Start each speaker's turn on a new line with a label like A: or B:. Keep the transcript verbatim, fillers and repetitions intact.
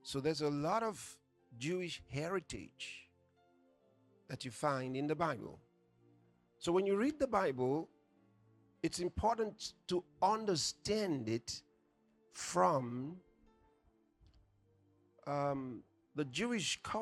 A: So there's a lot of Jewish heritage that you find in the Bible. So when you read the Bible, it's important to understand it from um, the Jewish culture.